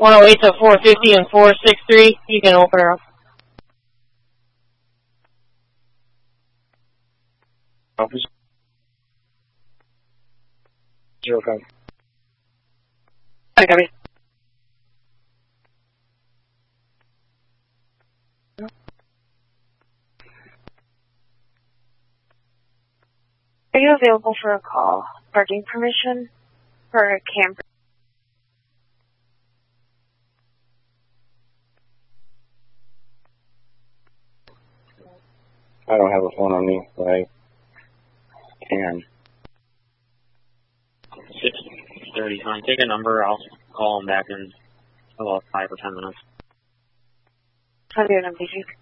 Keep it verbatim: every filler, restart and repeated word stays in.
one oh eight to four fifty and four sixty-three. You can open her up. Office. Zero five. I copy. Are you available for a call? Parking permission for a camper? I don't have a phone on me, but I can. six thirty, fine. Take a number. I'll call them back in about five or ten minutes. I'll do it on P G.